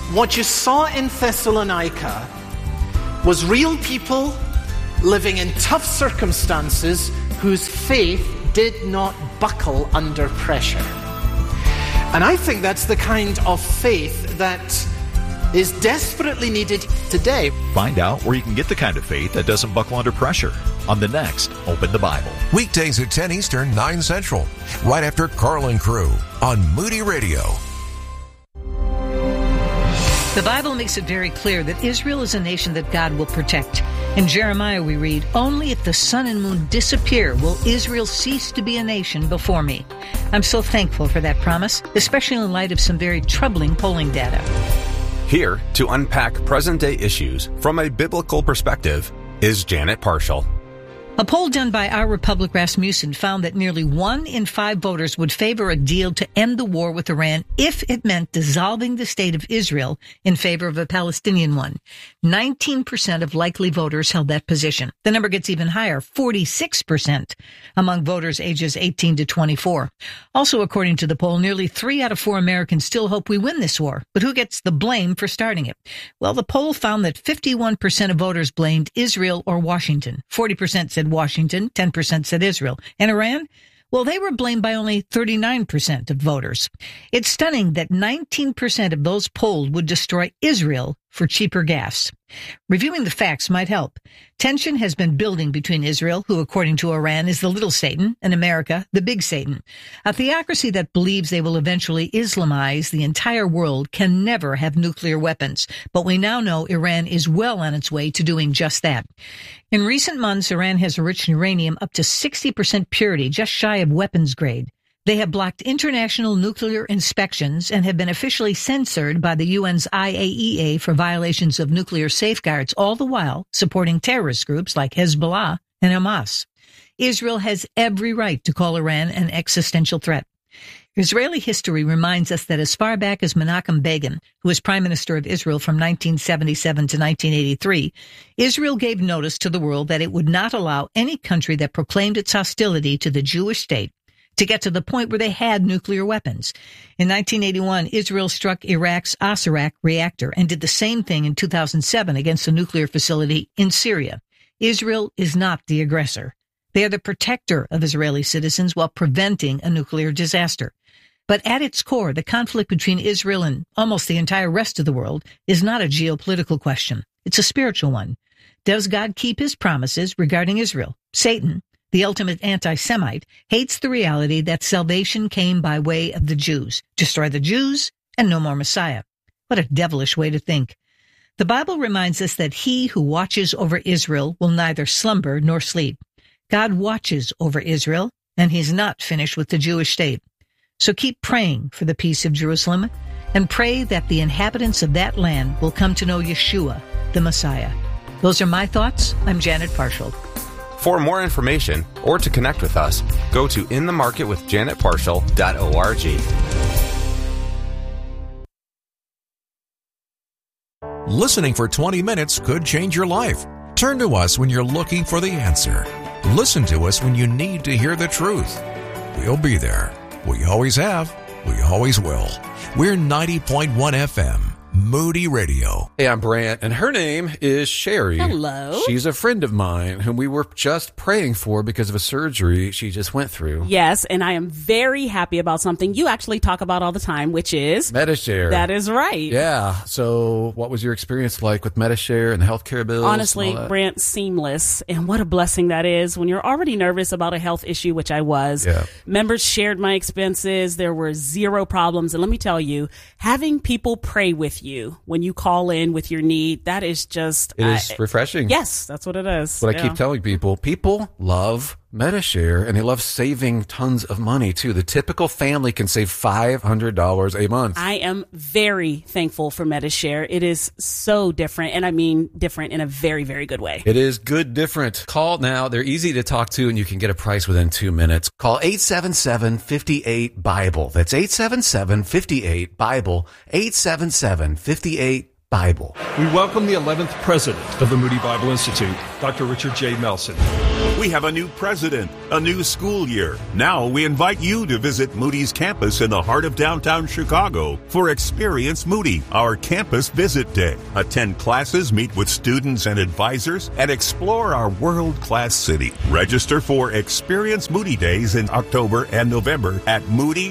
what you saw in Thessalonica was real people living in tough circumstances whose faith did not buckle under pressure. And I think that's the kind of faith that is desperately needed today. Find out where you can get the kind of faith that doesn't buckle under pressure on the next Open the Bible. Weekdays at 10 Eastern, 9 Central, right after Carl and Crew on Moody Radio. The Bible makes it very clear that Israel is a nation that God will protect. In Jeremiah we read, "Only if the sun and moon disappear will Israel cease to be a nation before me." I'm so thankful for that promise, especially in light of some very troubling polling data. Here to unpack present-day issues from a biblical perspective is Janet Parshall. A poll done by Our Republic Rasmussen found that nearly 1 in 5 voters would favor a deal to end the war with Iran if it meant dissolving the state of Israel in favor of a Palestinian one. 19% of likely voters held that position. The number gets even higher, 46% among voters ages 18 to 24. Also, according to the poll, nearly 3 out of 4 Americans still hope we win this war. But who gets the blame for starting it? Well, the poll found that 51% of voters blamed Israel or Washington. 40% said Washington, 10% said Israel. And Iran? Well, they were blamed by only 39% of voters. It's stunning that 19% of those polled would destroy Israel for cheaper gas. Reviewing the facts might help. Tension has been building between Israel, who according to Iran is the little Satan, and America, the big Satan. A theocracy that believes they will eventually Islamize the entire world can never have nuclear weapons. But we now know Iran is well on its way to doing just that. In recent months, Iran has enriched uranium up to 60% purity, just shy of weapons grade. They have blocked international nuclear inspections and have been officially censored by the UN's IAEA for violations of nuclear safeguards, all the while supporting terrorist groups like Hezbollah and Hamas. Israel has every right to call Iran an existential threat. Israeli history reminds us that as far back as Menachem Begin, who was Prime Minister of Israel from 1977 to 1983, Israel gave notice to the world that it would not allow any country that proclaimed its hostility to the Jewish state to get to the point where they had nuclear weapons. In 1981, Israel struck Iraq's Osirak reactor and did the same thing in 2007 against a nuclear facility in Syria. Israel is not the aggressor. They are the protector of Israeli citizens while preventing a nuclear disaster. But at its core, the conflict between Israel and almost the entire rest of the world is not a geopolitical question. It's a spiritual one. Does God keep his promises regarding Israel? Satan, the ultimate anti-Semite, hates the reality that salvation came by way of the Jews. Destroy the Jews and no more Messiah. What a devilish way to think. The Bible reminds us that he who watches over Israel will neither slumber nor sleep. God watches over Israel, and he's not finished with the Jewish state. So keep praying for the peace of Jerusalem, and pray that the inhabitants of that land will come to know Yeshua, the Messiah. Those are my thoughts. I'm Janet Parshall. For more information or to connect with us, go to inthemarketwithjanetparshall.org. Listening for 20 minutes could change your life. Turn to us when you're looking for the answer. Listen to us when you need to hear the truth. We'll be there. We always have. We always will. We're 90.1 FM. Moody Radio. Hey, I'm Brant, and her name is Sherry. Hello. She's a friend of mine whom we were just praying for because of a surgery she just went through. Yes, and I am very happy about something you actually talk about all the time, which is Medi-Share. That is right. Yeah. So what was your experience like with Medi-Share and the healthcare bills? Honestly, Brant, seamless. And what a blessing that is when you're already nervous about a health issue, which I was. Yeah. Members shared my expenses. There were zero problems. And let me tell you, having people pray with you when you call in with your need, that is just... It is refreshing. Yes, that's what it is. But I keep telling people love Medi-Share, and they love saving tons of money, too. The typical family can save $500 a month. I am very thankful for Medi-Share. It is so different, and I mean different in a very, very good way. It is good different. Call now. They're easy to talk to, and you can get a price within 2 minutes. Call 877-58-BIBLE. That's 877-58-BIBLE, 877-58-BIBLE. Bible. We welcome the 11th president of the Moody Bible Institute, Dr. Richard J. Melson. We have a new president, a new school year. Now we invite you to visit Moody's campus in the heart of downtown Chicago for Experience Moody, our campus visit day. Attend classes, meet with students and advisors, and explore our world-class city. Register for Experience Moody Days in October and November at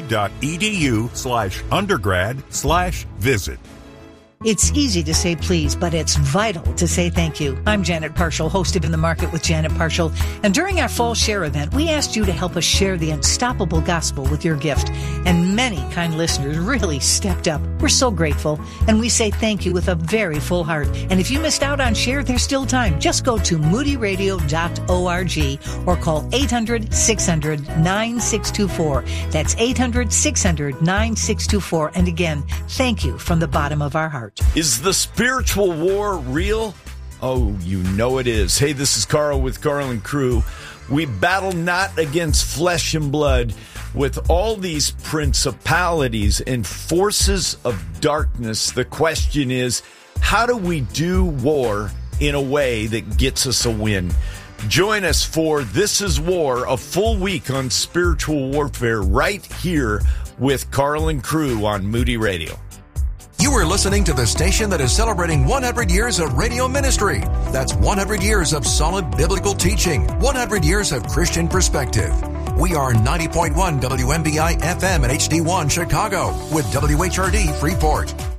moody.edu/undergrad/visit. It's easy to say please, but it's vital to say thank you. I'm Janet Parshall, host of In the Market with Janet Parshall. And during our Fall Share event, we asked you to help us share the unstoppable gospel with your gift. And many kind listeners really stepped up. We're so grateful. And we say thank you with a very full heart. And if you missed out on Share, there's still time. Just go to moodyradio.org or call 800-600-9624. That's 800-600-9624. And again, thank you from the bottom of our heart. Is the spiritual war real? Oh, you know it is. Hey, this is Carl with Carl and Crew. We battle not against flesh and blood with all these principalities and forces of darkness. The question is, how do we do war in a way that gets us a win? Join us for This Is War, a full week on spiritual warfare right here with Carl and Crew on Moody Radio. You are listening to the station that is celebrating 100 years of radio ministry. That's 100 years of solid biblical teaching, 100 years of Christian perspective. We are 90.1 WMBI FM and HD1 Chicago with WHRD Freeport.